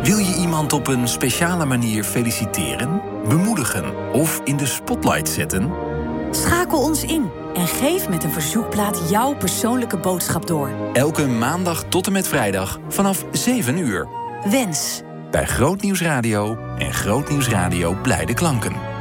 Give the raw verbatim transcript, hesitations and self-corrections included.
Wil je iemand op een speciale manier feliciteren, bemoedigen of in de spotlight zetten? Schakel ons in en geef met een verzoekplaat jouw persoonlijke boodschap door. Elke maandag tot en met vrijdag vanaf zeven uur. Wens. Bij Grootnieuws Radio en Grootnieuws Radio Blijde Klanken.